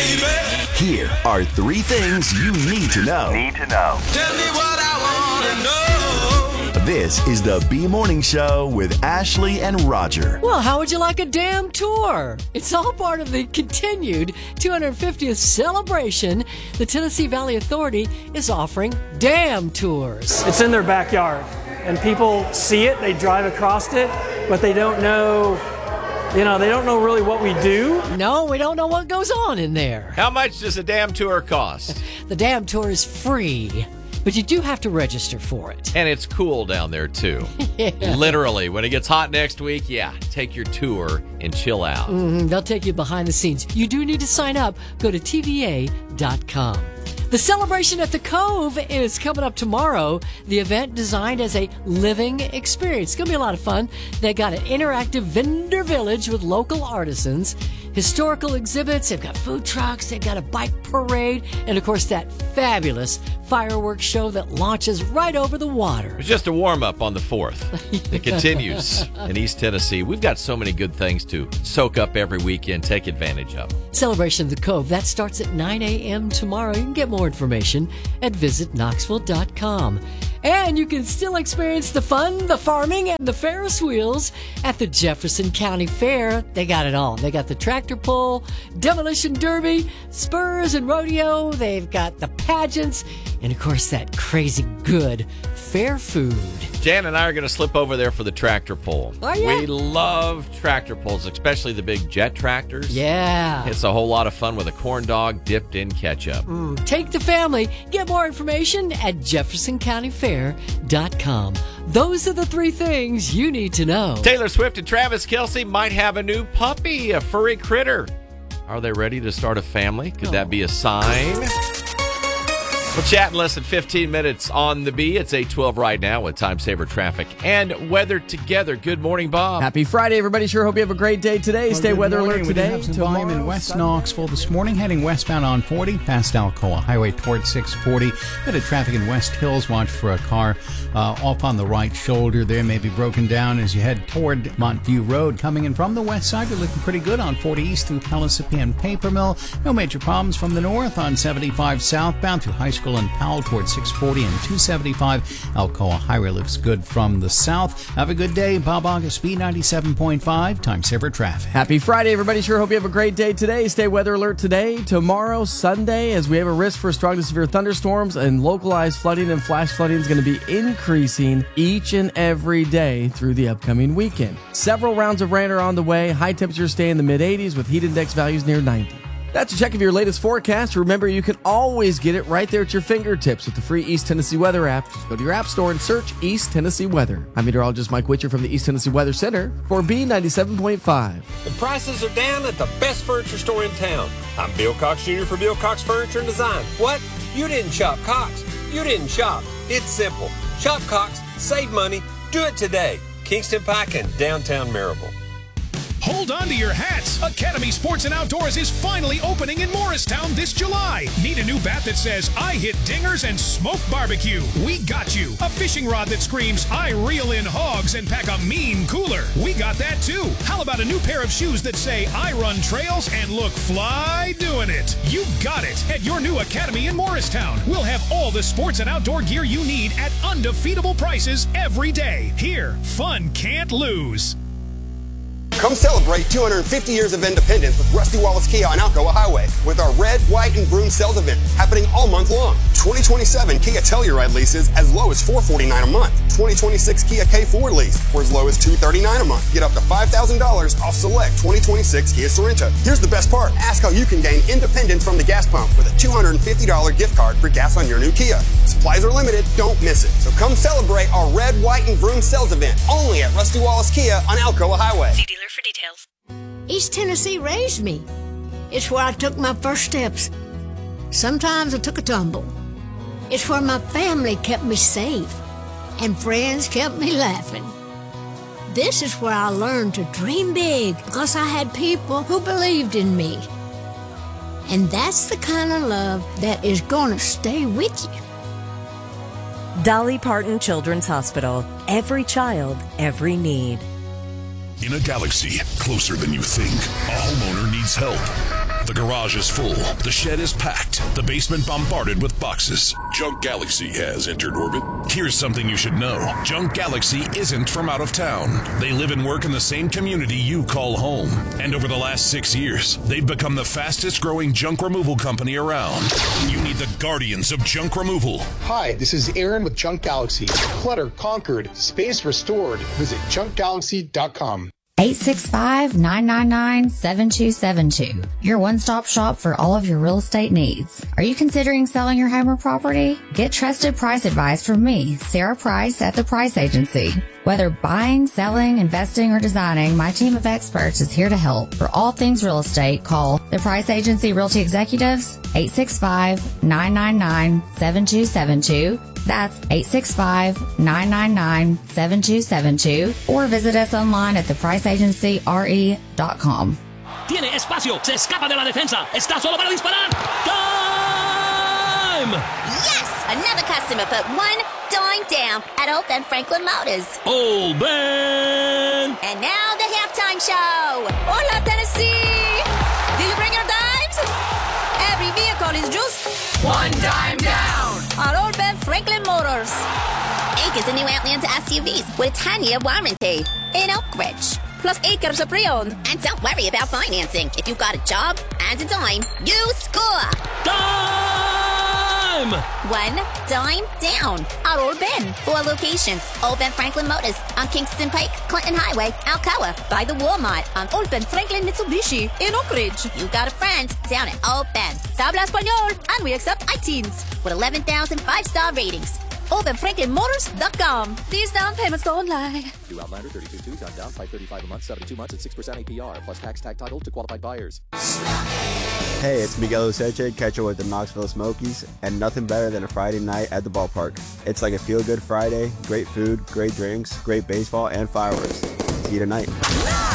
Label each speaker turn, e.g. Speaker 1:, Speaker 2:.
Speaker 1: Here are 3 things you need to know.
Speaker 2: Tell me what I want to know.
Speaker 1: This is the B Morning Show with Ashley and Roger.
Speaker 3: Well, how would you like a damn tour? It's all part of the continued 250th celebration. The Tennessee Valley Authority is offering damn tours.
Speaker 4: It's in their backyard, and people see it, they drive across it, but they don't know, they don't know really what we do.
Speaker 3: No, we don't know what goes on in there.
Speaker 5: How much does a damn tour cost?
Speaker 3: The damn tour is free, but you do have to register for it.
Speaker 5: And it's cool down there, too.
Speaker 3: Yeah.
Speaker 5: Literally, when it gets hot next week, take your tour and chill out.
Speaker 3: They'll take you behind the scenes. You do need to sign up. Go to TVA.com. The celebration at the Cove is coming up tomorrow. The event designed as a living experience. It's going to be a lot of fun. They got an interactive vendor village with local artisans, historical exhibits, they've got food trucks, they've got a bike parade, and of course that fabulous fireworks show that launches right over the water.
Speaker 5: It's just a warm-up on the 4th. It continues in East Tennessee. We've got so many good things to soak up every weekend. Take advantage of them.
Speaker 3: Celebration of the Cove, that starts at 9 a.m. tomorrow. You can get more information at visitknoxville.com. And you can still experience the fun, the farming, and the Ferris wheels at the Jefferson County Fair. They got it all. They got the tractor pull, demolition derby, spurs and rodeo. They've got the pageants, and of course that crazy good fair food.
Speaker 5: Jan and I are going to slip over there for the tractor pull.
Speaker 3: Are ya?
Speaker 5: We love tractor pulls, especially the big jet tractors.
Speaker 3: Yeah.
Speaker 5: It's a whole lot of fun with a corn dog dipped in ketchup.
Speaker 3: Take the family. Get more information at jeffersoncountyfair.com. Those are the 3 things you need to know.
Speaker 5: Taylor Swift and Travis Kelce might have a new puppy, a furry critter. Are they ready to start a family? Could that be a sign? We'll chat in less than 15 minutes on the B. It's 8:12 right now with time saver traffic and weather together. Good morning, Bob.
Speaker 6: Happy Friday, everybody. Sure hope you have a great day today.
Speaker 7: Well,
Speaker 6: Stay weather alert
Speaker 7: We
Speaker 6: today.
Speaker 7: have some volume in West Knoxville this morning, heading westbound on 40 past Alcoa Highway towards 640. Bit of traffic in West Hills. Watch for a car off on the right shoulder there, maybe broken down as you head toward Montview Road. Coming in from the west side, you're looking pretty good on 40 East through Pellissippi and Paper Mill. No major problems from the north on 75 southbound through High School and Powell towards 640 and 275. Alcoa Highway looks good from the south. Have a good day. Bob August, B97.5, time saver traffic.
Speaker 6: Happy Friday, everybody. Sure hope you have a great day today. Stay weather alert today, tomorrow, Sunday, as we have a risk for strong to severe thunderstorms and localized flooding and flash flooding is going to be increasing each and every day through the upcoming weekend. Several rounds of rain are on the way. High temperatures stay in the mid-80s with heat index values near 90. That's a check of your latest forecast. Remember, you can always get it right there at your fingertips with the free East Tennessee Weather app. Just go to your app store and search East Tennessee Weather. I'm meteorologist Mike Witcher from the East Tennessee Weather Center for B97.5.
Speaker 8: The prices are down at the best furniture store in town. I'm Bill Cox Jr. for Bill Cox Furniture and Design. What? You didn't shop Cox. You didn't shop. It's simple. Shop Cox, save money, do it today. Kingston Pike and downtown Maryville.
Speaker 9: Hold on to your hats. Academy Sports and Outdoors is finally opening in Morristown this July. Need a new bat that says, I hit dingers and smoke barbecue? We got you. A fishing rod that screams, I reel in hogs and pack a mean cooler? We got that too. How about a new pair of shoes that say, I run trails and look fly doing it? You got it at your new Academy in Morristown. We'll have all the sports and outdoor gear you need at undefeatable prices every day. Here, fun can't lose.
Speaker 10: Come celebrate 250 years of independence with Rusty Wallace Kia on Alcoa Highway with our red, white, and broom sales event happening all month long. 2027 Kia Telluride leases as low as $449 a month. 2026 Kia K4 lease for as low as $239 a month. Get up to $5,000 off select 2026 Kia Sorento. Here's the best part. Ask how you can gain independence from the gas pump with a $250 gift card for gas on your new Kia. Supplies are limited. Don't miss it. So come celebrate our red, white, and broom sales event only at Rusty Wallace Kia on Alcoa Highway.
Speaker 11: See dealer for details. East Tennessee raised me. It's where I took my first steps. Sometimes I took a tumble. It's where my family kept me safe and friends kept me laughing. This is where I learned to dream big because I had people who believed in me. And that's the kind of love that is gonna stay with you.
Speaker 12: Dolly Parton Children's Hospital. Every child, every need.
Speaker 13: In a galaxy closer than you think, a homeowner needs help. The garage is full. The shed is packed. The basement bombarded with boxes. Junk Galaxy has entered orbit. Here's something you should know. Junk Galaxy isn't from out of town. They live and work in the same community you call home. And over the last 6 years, they've become the fastest growing junk removal company around. You need the guardians of junk removal.
Speaker 14: Hi, this is Aaron with Junk Galaxy. Clutter conquered, space restored. Visit junkgalaxy.com.
Speaker 15: 865-999-7272. Your one-stop shop for all of your real estate needs. Are you considering selling your home or property? Get trusted price advice from me, Sarah Price at The Price Agency. Whether buying, selling, investing, or designing, my team of experts is here to help. For all things real estate, call The Price Agency Realty Executives, 865-999-7272. That's 865-999-7272. Or visit us online at thepriceagencyre.com.
Speaker 16: Tiene espacio, se escapa de la defensa, está solo para disparar. Time!
Speaker 17: Yes! Another customer put one dime down at Old Ben Franklin Motors.
Speaker 16: Old Ben!
Speaker 17: And now the halftime show. Hola, Tennessee! Did you bring your dimes? Every vehicle is just one dime down at Old Ben Franklin Motors. Acres of new Outlander SUVs with a 10-year warranty in Oak Ridge. Plus acres of pre-owned. And don't worry about financing. If you've got a job and a dime, you score.
Speaker 16: Dime!
Speaker 17: One dime down at Old Ben. 4 locations. Old Ben Franklin Motors on Kingston Pike, Clinton Highway, Alcoa. By the Walmart on Old Ben Franklin Mitsubishi in Oak Ridge. You got a friend down at Old Ben. Habla Español, and we accept iTeens with 11,000 5-star ratings. OpenFranklinMotors.com. These down payments don't lie.
Speaker 18: New Outlander 32.2, time down, $535 a month, 72 months at 6% APR, plus tax tag title to qualified buyers.
Speaker 19: Hey, it's Miguel Useche, catcher with the Knoxville Smokies, and nothing better than a Friday night at the ballpark. It's like a feel-good Friday, great food, great drinks, great baseball, and fireworks. See you tonight.